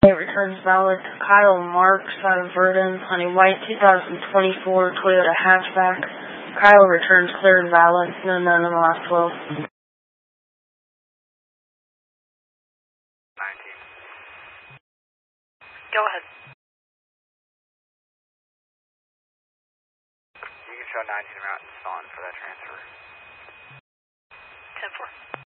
It returns valid to Kyle Marks out of Verdon on a white 2024 Toyota hatchback. Kyle returns clear and valid. No known in the last 12. 19. Go ahead. You can show 19 route and on for that transfer. 10-4.